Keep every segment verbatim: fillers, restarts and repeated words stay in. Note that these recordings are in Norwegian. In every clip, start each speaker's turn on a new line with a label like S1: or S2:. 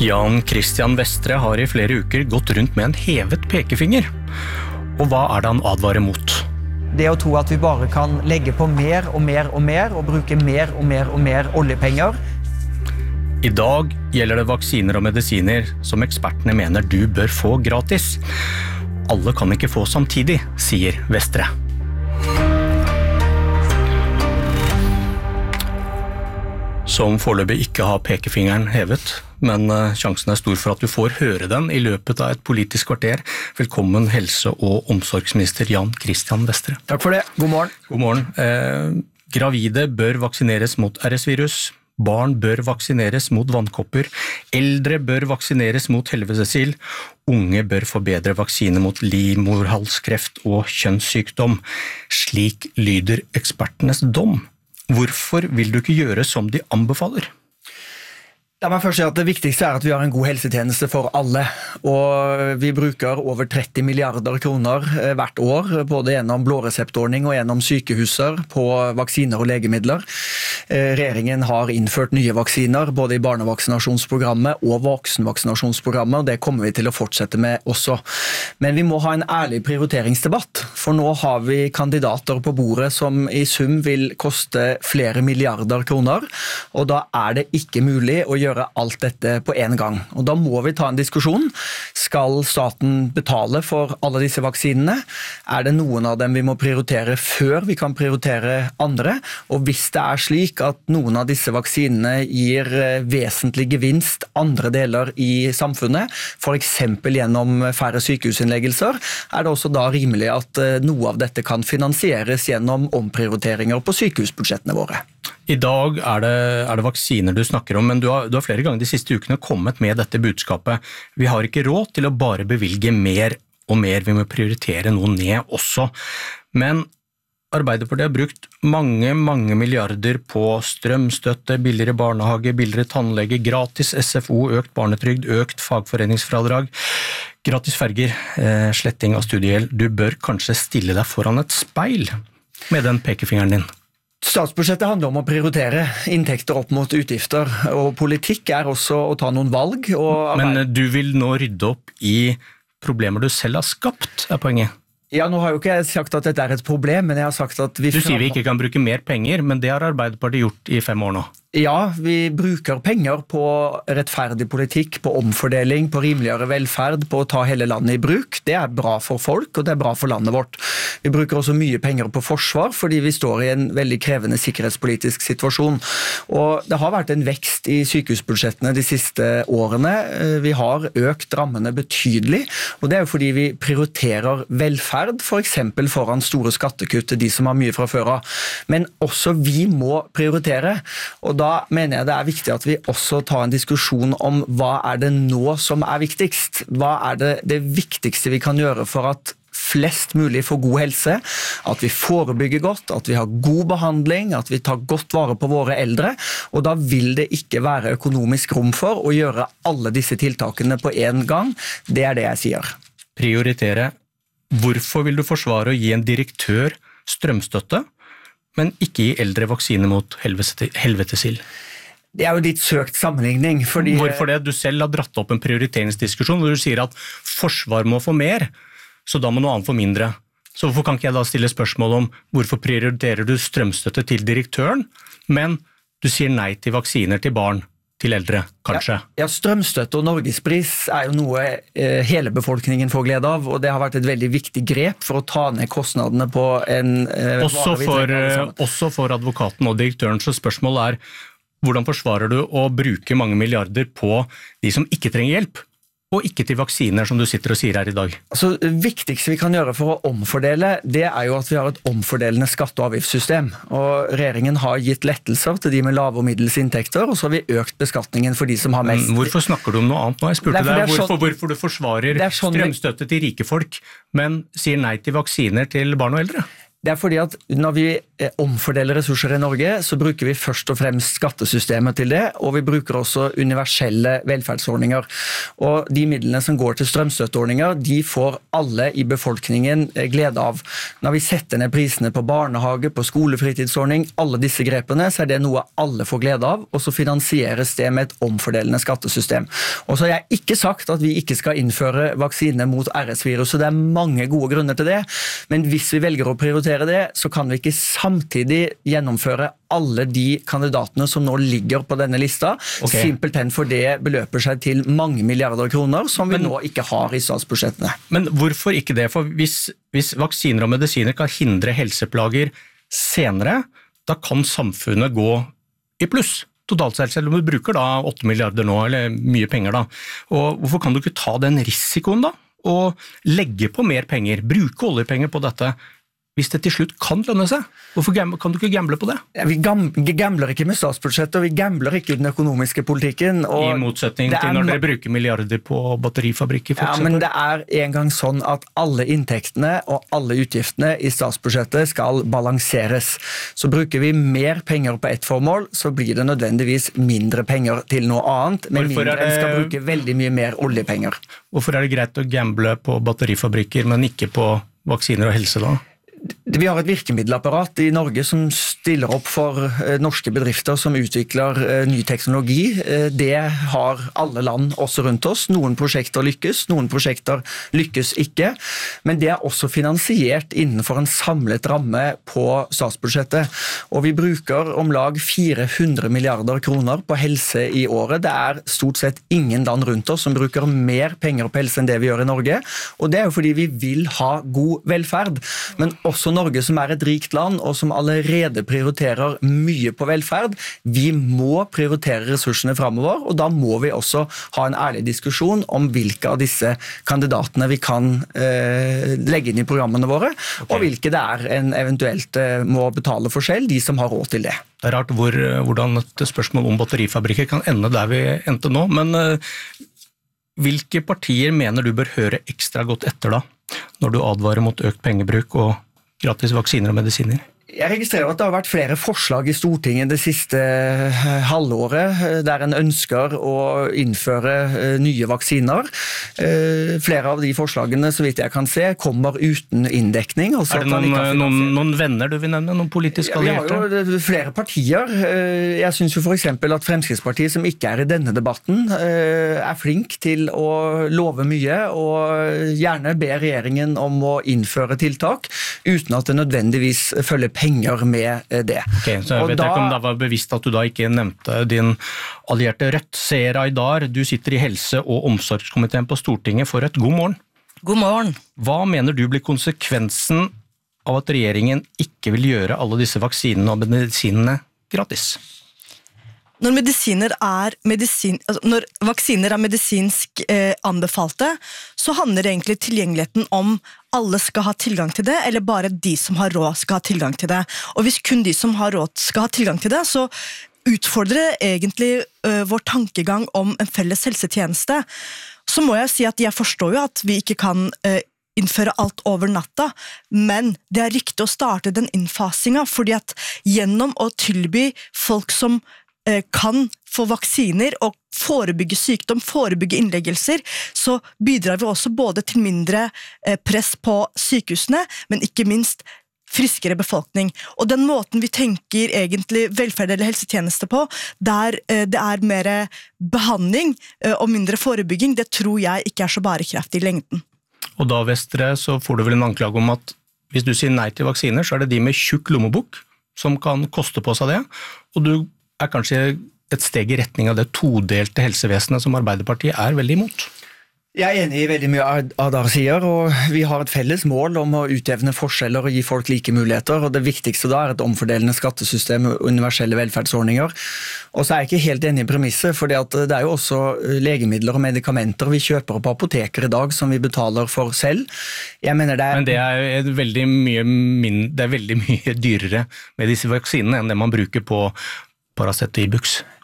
S1: Jan Christian Vestre har i flere uker gått rundt med en hevet pekefinger. Og hva er det han advarer mot?
S2: Det å tro at vi bare kan legge på mer og mer og mer og bruke mer og mer og mer oljepenger.
S1: I dag gjelder det vaksiner og medisiner som ekspertene mener du bør få gratis. Alle kan ikke få samtidig, sier Vestre. Som foreløpig ikke har pekefingeren hevet, men sjansen er stor for at du får høre den i løpet av et politisk kvarter. Velkommen helse- og omsorgsminister Jan Christian Vestre.
S2: Takk for det. God morgen.
S1: God morgen. Eh, gravide bør vaksineres mot R S-virus. Barn bør vaksineres mot vannkopper. Eldre bør vaksineres mot helvetesild. Unge bør få bedre vaksine mot livmorhalskreft og kjønnssykdom. Slik lyder ekspertenes dom. Hvorfor vil du ikke gjøre som de anbefaler?
S2: La meg først si at det viktigste er at vi har en god helsetjeneste for alle, og vi bruker over tretti milliarder kroner hvert år, både gjennom blåreseptordning og gjennom sykehuser på vaksiner og legemidler. Regjeringen har innført nye vaksiner, både i barnevaksinasjonsprogrammet og voksenvaksinasjonsprogrammet, og det kommer vi til å fortsette med også. Men vi må ha en ærlig prioriteringsdebatt, for nå har vi kandidater på bordet som i sum vil koste flere milliarder kroner, og da er det ikke mulig å gjøre alt dette på en gang. Og da må vi ta en diskusjon. Skal staten betale for alle disse vaksinene? Er det noen av dem vi må prioritere før vi kan prioritere andre? Og hvis det er slik at noen av disse vaksinene gir vesentlig gevinst andre deler i samfunnet, for eksempel gjennom færre sykehusinnleggelser, er det også da rimelig at noe av dette kan finansieres gjennom omprioriteringer på sykehusbudsjettene våre.
S1: I dag er det, er det vaksiner du snakker om, men du har, du har flere ganger de siste ukene kommet med dette budskapet. Vi har ikke råd til å bare bevilge mer og mer, vi må prioritere noe ned også. Men Arbeiderpartiet har brukt mange, mange milliarder på strømstøtte, billigere barnehage, billigere tannlege, gratis S F O, økt barnetrygd, økt fagforeningsfradrag, gratis ferger, eh, sletting av studiegjeld. Du bør kanskje stille deg foran et speil med den pekefingeren din.
S2: Statsbudsjettet handler om å prioritere inntekter opp mot utgifter, og politikk er også å ta noen valg. Og
S1: Men du vil nå rydde opp i problemer du selv har skapt, er poenget.
S2: Ja, nå har jo ikke jeg sagt at dette er et problem, men jeg har sagt at vi...
S1: Du sier vi ikke kan bruke mer penger, men det har Arbeiderpartiet gjort i fem år nå.
S2: Ja, vi bruker penger på rettferdig politikk, på omfordeling, på rimeligere velferd, på å ta hele landet i bruk. Det er bra for folk, og det er bra for landet vårt. Vi bruker også mye penger på forsvar, fordi vi står i en veldig krevende sikkerhetspolitisk situasjon. Og det har vært en vekst i sykehusbudsjettene de siste årene. Vi har økt rammene betydelig, og det er jo fordi vi prioriterer velferd, for eksempel foran store skattekutt til de som har mye fra før av. Men også vi må prioritere, og da mener jeg det er viktig at vi også tar en diskusjon om hva er det nå som er viktigst. Hva er det, det viktigste vi kan gjøre for at flest mulig får god helse, at vi forebygger godt, at vi har god behandling, at vi tar godt vare på våre eldre, og da vil det ikke være økonomisk rom for å gjøre alle disse tiltakene på en gang. Det er det jeg sier.
S1: Prioritere. Hvorfor vil du forsvare å gi en direktør strømstøtte, men ikke gi eldre vaksine mot helvetesild?
S2: Det er jo litt søkt sammenligning, fordi...
S1: Hvorfor det? Du selv har dratt opp en prioriteringsdiskusjon, hvor du sier at forsvar må få mer, så da må noe annet få mindre. Så hvorfor kan ikke jeg da stille spørsmål om hvorfor prioriterer du strømstøtte til direktøren, men du sier nei til vaksiner til barn, til eldre, kanskje?
S2: Ja, ja, strømstøtte og Norgespris er jo noe eh, hele befolkningen får glede av, og det har vært et veldig viktig grep for å ta ned kostnadene på en... Eh,
S1: også, for, også for advokaten og direktøren, så spørsmålet er, hvordan forsvarer du å bruke mange milliarder på de som ikke trenger hjelp? Og ikke til vaksiner, som du sitter og sier her i dag.
S2: Altså, det viktigste vi kan gjøre for å omfordele, det er jo at vi har et omfordelende skatte- og avgiftssystem. Og regjeringen har gitt lettelser til de med lave og middels inntekter, og så har vi økt beskatningen for de som har mest.
S1: Hvorfor snakker du om noe annet nå? Jeg spurte deg hvorfor,
S2: sånn,
S1: hvorfor du forsvarer
S2: sånn,
S1: strømstøtte til rike folk, men sier nei til vaksiner til barn og eldre.
S2: Det er fordi at når vi omfordeler ressurser i Norge, så bruker vi først og fremst skattesystemet til det, og vi bruker også universelle velferdsordninger. Og de midlene som går til strømstøtteordninger, de får alle i befolkningen glede av. Når vi setter ned prisene på barnehage, på skolefritidsordning, alle disse grepene, så er det noe alle får glede av, og så finansieres det med et omfordelende skattesystem. Og så har jeg ikke sagt at vi ikke skal innføre vaksine mot R S-viruset, det er mange gode grunner til det, men hvis vi velger å prioritere det, så kan vi ikke samtidig gjennomføre alle de kandidatene som nå ligger på denne lista, okay. Simpelthen for det beløper seg til mange milliarder kroner som vi men, nå ikke har i statsbudsjettene.
S1: Men hvorfor ikke det? For hvis, hvis vaksiner og medisiner kan hindre helseplager senere, da kan samfunnet gå i pluss. Totalt sett, selv om du bruker da åtte milliarder nå, eller mye penger da. Og hvorfor kan du ikke ta den risikoen da? Og legge på mer penger, bruke oljepenger på dette, hvis det til slutt kan lønne seg. Hvorfor kan du ikke gamble på det?
S2: Ja, vi gambler ikke med statsbudsjettet, og vi gambler ikke i den økonomiske politikken. Og
S1: I motsetning til når dere bruker milliarder på batterifabrikker. For
S2: ja, men det er en gang sånn at alle inntektene og alle utgiftene i statsbudsjettet skal balanseres. Så bruker vi mer penger på ett formål, så blir det nødvendigvis mindre penger til noe annet, men mindre enn skal bruke veldig mye mer oljepenger.
S1: Hvorfor er det greit å gamble på batterifabrikker, men ikke på vaksiner og helse da?
S2: Vi har et virkemiddelapparat i Norge som stiller opp for norske bedrifter som utvikler ny teknologi. Det har alle land også rundt oss. Noen prosjekter lykkes, noen prosjekter lykkes ikke. Men det er også finansiert innenfor en samlet ramme på statsbudsjettet. Og vi bruker om lag fire hundre milliarder kroner på helse i året. Det er stort sett ingen land rundt oss som bruker mer penger på helse enn det vi gjør i Norge. Og det er jo fordi vi vil ha god velferd. Men også Norge som er et rikt land, og som allerede prioriterer mye på velferd. Vi må prioritere ressursene fremover, og da må vi også ha en ærlig diskusjon om hvilke av disse kandidatene vi kan eh, legge inn i programmene våre, okay. Og hvilke det er en eventuelt eh, må betale for selv, de som har råd til det.
S1: Det er rart hvor, hvordan et spørsmål om batterifabrikker kan ende der vi endte nå, men eh, hvilke partier mener du bør høre ekstra godt etter da, når du advarer mot økt pengebruk og gratis vaksiner og medisiner?
S2: Jeg registrerer at det har vært flere forslag i Stortinget det siste halvåret der en ønsker å innføre nye vaksiner. Flere av de forslagene, så vidt jeg kan se, kommer uten inndekning. Altså
S1: er det noen, noen, noen venner du vil nevne? Noen politiske allierte?
S2: Ja, vi har jo flere partier. Jeg synes jo for eksempel at Fremskrittspartiet, som ikke er i denne debatten, er flink til å love mye og gjerne be regjeringen om å innføre tiltak uten at det nødvendigvis følger penger penger med det.
S1: Ok, så jeg vet da, ikke om det var bevisst at du da ikke nevnte din allierte Rødt. Seher Aydar, du sitter i helse- og omsorgskomiteen på Stortinget for et god morgen.
S3: God morgen.
S1: Hva mener du blir konsekvensen av at regjeringen ikke vil gjøre alle disse vaksinene og medisinene gratis?
S3: Når medisiner er medisin, altså når vaksiner er medisinsk eh, anbefalte, så handler egentlig tilgjengeligheten om alle skal ha tilgang til det, eller bare de som har råd skal ha tilgang til det. Og hvis kun de som har råd skal ha tilgang til det, så utfordrer det egentlig uh, vår tankegang om en felles helsetjeneste. Så må jeg si at jeg forstår jo at vi ikke kan uh, innføre alt over natta, men det er riktig å starte den innfasingen, fordi at gjennom å tilby folk som uh, kan få vaksiner og forebygge sykdom, forebygge innleggelser, så bidrar vi også både til mindre press på sykehusene, men ikke minst friskere befolkning. Og den måten vi tenker egentlig velferd eller helsetjeneste på, der det er mer behandling og mindre forebygging, det tror jeg ikke er så bærekraftig i lengden.
S1: Og da, Vestre, så får du vel en anklage om at hvis du sier nei til vaksiner, så er det de med tjukk lommebok som kan koste på seg det, og du er kanskje et steg i retning av det todelte helsevesenet som Arbeiderpartiet er veldig imot.
S2: Jeg er enig i veldig mye Aydar sier, og vi har et felles mål om å utjevne forskjeller og gi folk like muligheter, og det viktigste da er et omfordelende skattesystem og universelle velferdsordninger. Og så er jeg ikke helt enig i premisset, for det er jo også legemidler og medikamenter vi kjøper på apoteker i dag som vi betaler for selv. Jeg mener det er...
S1: Men det er veldig mye, min... det er veldig mye dyrere med disse vaksinene enn det man bruker på Paracet og Ibux.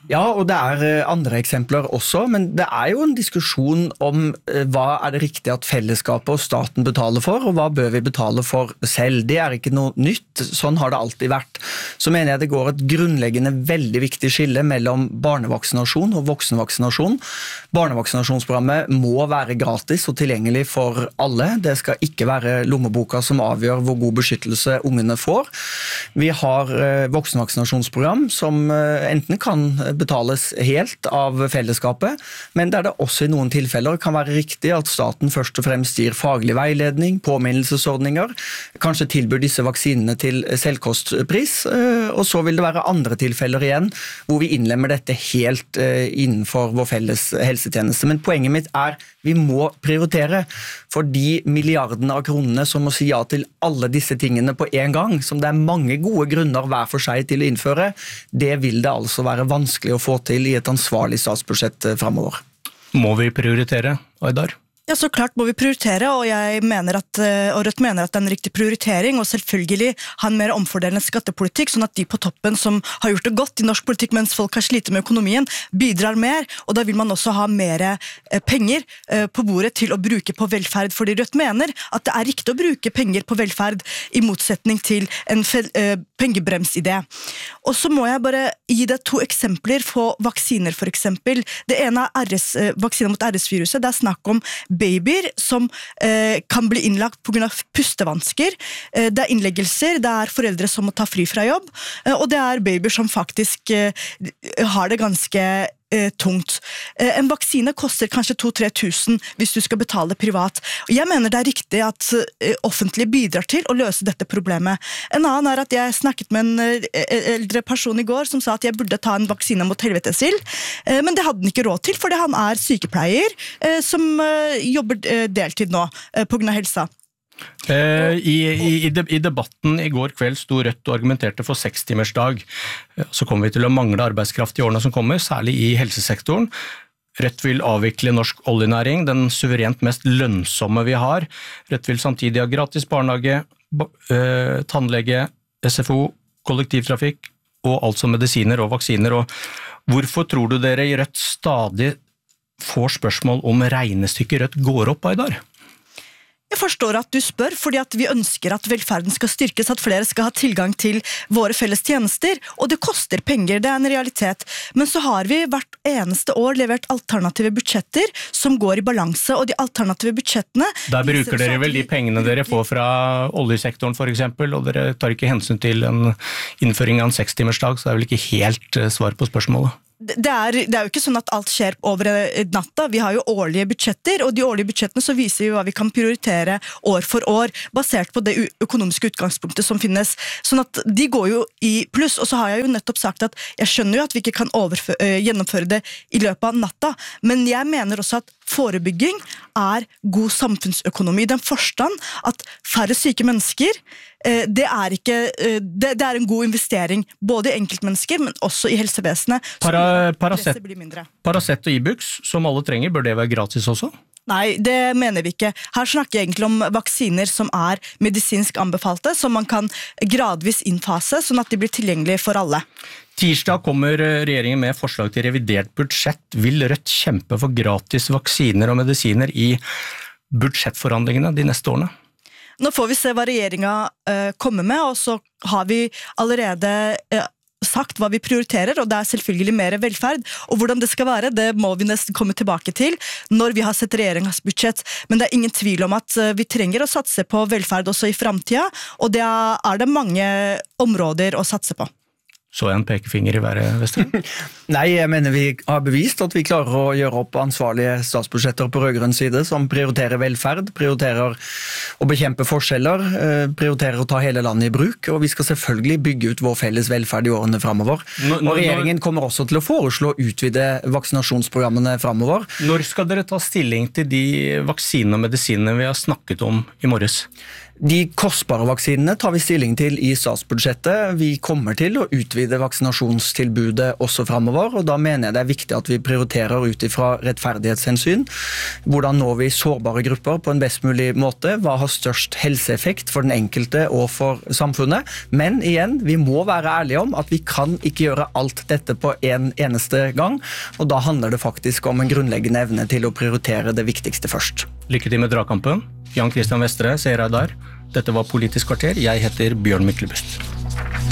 S2: Ja, og det er andre eksempler også, men det er jo en diskusjon om hva er det riktig at fellesskapet og staten betaler for, og hva bør vi betale for selv. Det er ikke noe nytt, sånn har det alltid vært. Så mener jeg det går et grunnleggende veldig viktig skille mellom barnevaksinasjon og voksenvaksinasjon. Barnevaksinasjonsprogrammet må være gratis og tilgjengelig for alle. Det skal ikke være lommeboka som avgjør hvor god beskyttelse ungene får. Vi har voksenvaksinasjonsprogram som enten kan betales helt av fellesskapet, men der det også i noen tilfeller kan være riktig at staten først og fremst gir faglig veiledning, påminnelsesordninger, kanskje tilbyr disse vaksinene til selvkostpris, og så vil det være andre tilfeller igjen hvor vi innlemmer dette helt innenfor vår felles helsetjeneste. Men poenget mitt er vi må prioritere, for de milliardene av kronene som må si ja til alle disse tingene på en gang, som det er mange gode grunner hver for seg til å innføre, det vil det altså være vanskelig å få til i et ansvarlig statsbudsjett fremover.
S1: Må vi prioritere, Aydar?
S3: Ja, så klart må vi prioritere, og jeg mener at, og Rødt mener at det er en riktig prioritering, og selvfølgelig ha en mer omfordelende skattepolitikk, sånn at de på toppen som har gjort det godt i norsk politikk mens folk har slitt med økonomien, bidrar mer, og da vil man også ha mer penger på bordet til å bruke på velferd, fordi Rødt mener at det er riktig å bruke penger på velferd i motsetning til en pengebremsidé. Og så må jeg bare gi deg to eksempler på vaksiner, for eksempel. Det ene er R S, vaksiner mot R S-viruset. Det er snakk om babyer som eh, kan bli innlagt på grunn av pustevansker. Eh, det er innleggelser, det er foreldre som må ta fri fra jobb, eh, og det er babyer som faktisk eh, har det ganske eh, tungt. Eh, en vaksine koster kanskje to-tre tusen hvis du skal betale privat. Og jeg mener det er riktig at eh, offentlig bidrar til å løse dette problemet. En annen er at jeg snakket med en eh, eldre person i går som sa at jeg burde ta en vaksine mot helvetesild, eh, men det hadde han ikke råd til, fordi han er sykepleier eh, som eh, jobber eh, deltid nå eh, på grunn av helsa.
S1: Eh, i, i, I debatten i går kveld sto Rødt og argumenterte for sekstimersdag. Så kommer vi til å mangle arbeidskraft i årene som kommer, særlig i helsesektoren. Rødt vil avvikle norsk oljenæring, den suverent mest lønnsomme vi har. Rødt vil samtidig ha gratis barnehage, eh, tannlege, S F O, kollektivtrafikk og altså medisiner og vaksiner. Og hvorfor tror du dere i Rødt stadig får spørsmål om regnestykket Rødt går opp, Aydar?
S3: Jeg forstår at du spør, fordi at vi ønsker at velferden skal styrkes, at flere skal ha tilgang til våre felles tjenester, og det koster penger, det er en realitet. Men så har vi hvert eneste år levert alternative budsjetter som går i balanse, og de alternative budsjettene...
S1: Der bruker dere vel de pengene dere får fra oljesektoren for eksempel, og dere tar ikke hensyn til en innføring av en sekstimersdag, så det er vel ikke helt svar på spørsmålet.
S3: Det er, det er jo ikke sånn at alt skjer over natta. Vi har jo årlige budsjetter, og de årlige budsjettene så viser vi hva vi kan prioritere år for år, basert på det økonomiske utgangspunktet som finnes. Sånn at de går jo i pluss, og så har jeg jo nettopp sagt at jeg skjønner jo at vi ikke kan overføre, gjennomføre det i løpet av natta, men jeg mener også at forebygging er god samfunnsøkonomi, i den forstand at færre syke mennesker, det er, ikke, det, det er en god investering, både i enkeltmennesker, men også i helsevesenet.
S1: Para, Paracet, Paracet og Ibux, som alle trenger, bør det være gratis også?
S3: Nei, det mener vi ikke. Her snakker jeg egentlig om vaksiner som er medisinsk anbefalte, som man kan gradvis innfase, sånn at de blir tilgjengelige for alle.
S1: Tirsdag kommer regjeringen med forslag til revidert budsjett. Vil Rødt kjempe for gratis vaksiner og medisiner i budsjettforhandlingene de neste årene?
S3: Nå får vi se hva regjeringen uh, kommer med, og så har vi allerede uh, sagt hva vi prioriterer, og det er selvfølgelig mer velferd, og hvordan det skal være, det må vi nesten komme tilbake til når vi har sett regjeringens budsjett, men det er ingen tvil om at uh, vi trenger å satse på velferd også i fremtiden, og det er, er det mange områder å satse på.
S1: Så jeg en pekefinger i været, Vesterland?
S2: Nei, jeg mener vi har bevist at vi klarer å gjøre opp ansvarlige statsbudsjetter på rødgrønn side, som prioriterer velferd, prioriterer å bekjempe forskjeller, prioriterer å ta hele landet i bruk, og vi skal selvfølgelig bygge ut vår felles velferd i årene fremover. Nå, nå, og regjeringen kommer også til å foreslå å utvide vaksinasjonsprogrammene fremover.
S1: Når skal dere ta stilling til de vaksinene og medisinene vi har snakket om i morges?
S2: De kostbare vaksinene tar vi stilling til i statsbudsjettet. Vi kommer til å utvide vaksinasjonstilbudet også fremover, og da mener jeg det er viktig at vi prioriterer ut ifra rettferdighetshensyn. Hvordan når vi sårbare grupper på en best mulig måte? Hva har størst helseeffekt for den enkelte og for samfunnet? Men igjen, vi må være ærlige om at vi kan ikke gjøre alt dette på en eneste gang, og da handler det faktisk om en grunnleggende evne til å prioritere det viktigste først.
S1: Lykke til med dragkampen. Jan Christian Vestre, Seher Aydar. Dette var Politisk kvarter. Jeg heter Bjørn Myklebust.